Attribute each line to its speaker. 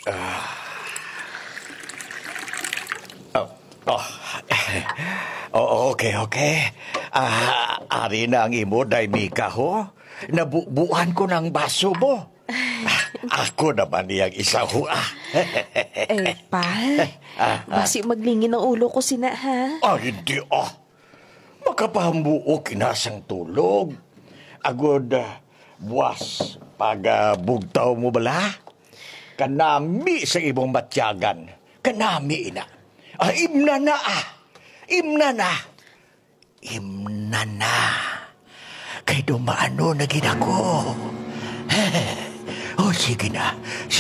Speaker 1: Oh, oh. Okay, okay. Ari na ang imo, Daimika, ho. Nabubuan ko ng baso mo. Ako naman niyang isa, ho,
Speaker 2: Pal, basi maglingin ng ulo ko sina, ha?
Speaker 1: Hindi, makapahambuo kinasang tulog. Agod, buwas, pag bugtaw mo bala? Kanami sa ibong matyagan. Kanami, ina. Imna na, Imna na. Imna na. Kay dumaano na ginako. O, sige na.